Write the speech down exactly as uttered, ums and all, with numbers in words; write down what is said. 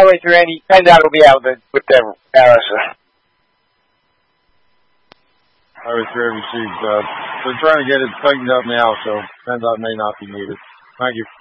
way through, Andy. PennDOT will be out with, with the Arista. I was received. Uh, they're trying to get it tightened up now, so PennDOT may not be needed. Thank you.